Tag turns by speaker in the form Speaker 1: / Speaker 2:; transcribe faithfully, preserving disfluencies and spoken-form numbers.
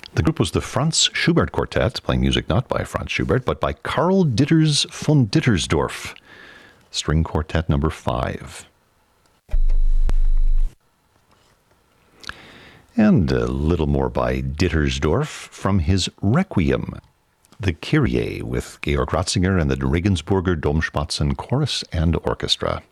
Speaker 1: The group was the Franz Schubert Quartet, playing music not by Franz Schubert, but by Karl Ditters von Dittersdorf, String Quartet number five. And a little more by Dittersdorf from his Requiem, the Kyrie, with Georg Ratzinger and the Regensburger Domspatzen Chorus and Orchestra.